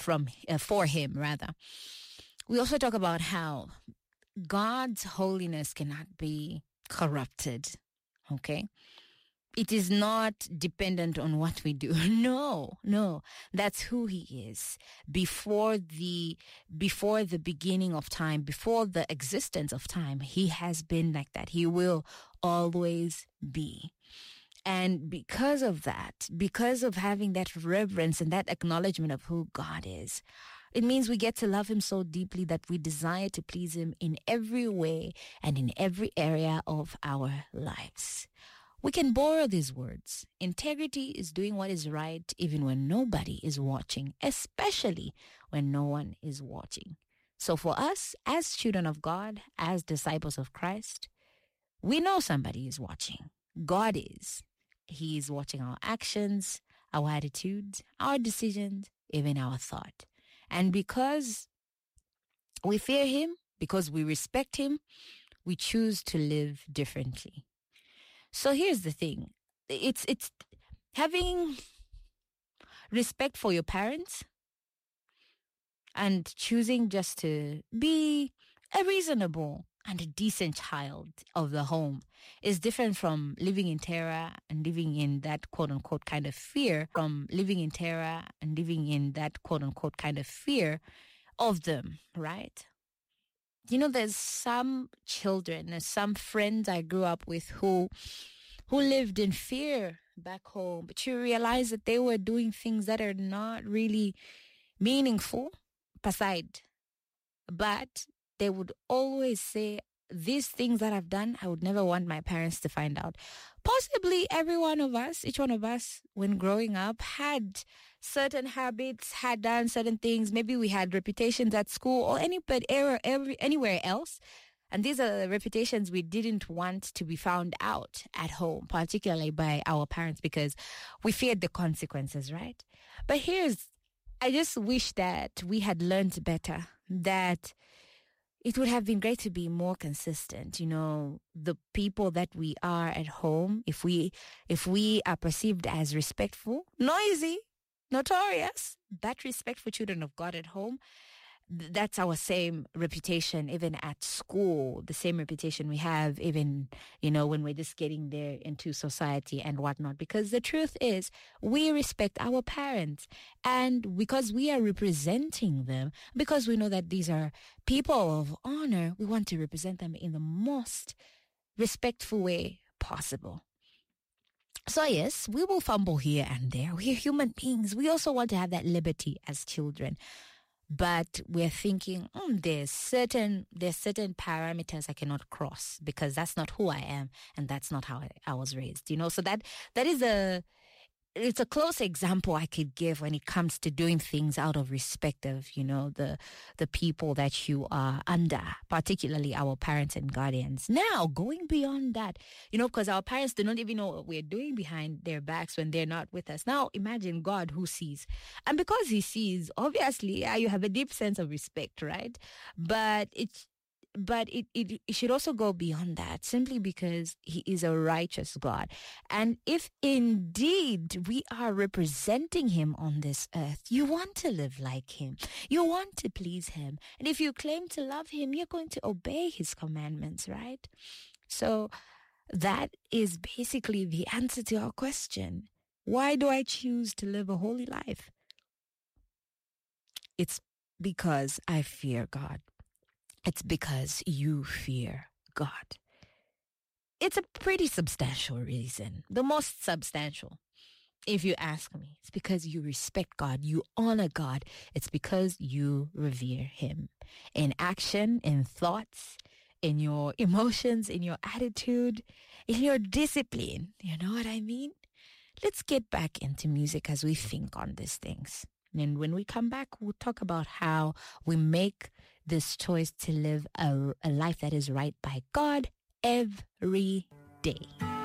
for him rather. We also talk about how God's holiness cannot be corrupted. Okay? It is not dependent on what we do. No. That's who he is. Before the beginning of time, before the existence of time, he has been like that. He will always be. And because of that, because of having that reverence and that acknowledgement of who God is, it means we get to love him so deeply that we desire to please him in every way and in every area of our lives. We can borrow these words. Integrity is doing what is right even when nobody is watching, especially when no one is watching. So for us, as children of God, as disciples of Christ, we know somebody is watching. God is. He is watching our actions, our attitudes, our decisions, even our thought. And because we fear him, because we respect him, we choose to live differently. So here's the thing. It's having respect for your parents and choosing just to be a reasonable and a decent child of the home is different from living in terror and living in that quote-unquote kind of fear, of them, right? You know, there's some children, there's some friends I grew up with who lived in fear back home, but you realize that they were doing things that are not really meaningful, aside. But they would always say, these things that I've done, I would never want my parents to find out. Possibly every one of us, each one of us, when growing up, had certain habits, had done certain things. Maybe we had reputations at school or anywhere else. And these are the reputations we didn't want to be found out at home, particularly by our parents, because we feared the consequences, right? But I just wish that we had learned better, that it would have been great to be more consistent. You know, the people that we are at home, if we are perceived as respectful, noisy, notorious, but respectful children of God at home, that's our same reputation even at school, the same reputation we have even, you know, when we're just getting there into society and whatnot. Because the truth is, we respect our parents, and because we are representing them, because we know that these are people of honor, we want to represent them in the most respectful way possible. So yes, we will fumble here and there. We're human beings. We also want to have that liberty as children. But we're thinking, there's certain parameters I cannot cross because that's not who I am and that's not how I was raised, you know. So that is it's a close example I could give when it comes to doing things out of respect of, you know, the people that you are under, particularly our parents and guardians. Now, going beyond that, you know, because our parents do not even know what we're doing behind their backs when they're not with us. Now, imagine God who sees. And because he sees, obviously, you have a deep sense of respect, right? But it should also go beyond that, simply because he is a righteous God. And if indeed we are representing him on this earth, you want to live like him. You want to please him. And if you claim to love him, you're going to obey his commandments, right? So that is basically the answer to our question. Why do I choose to live a holy life? It's because I fear God. It's because you fear God. It's a pretty substantial reason. The most substantial, if you ask me. It's because you respect God. You honor God. It's because you revere him. In action, in thoughts, in your emotions, in your attitude, in your discipline. You know what I mean? Let's get back into music as we think on these things. And when we come back, we'll talk about how we make this choice to live a life that is right by God every day.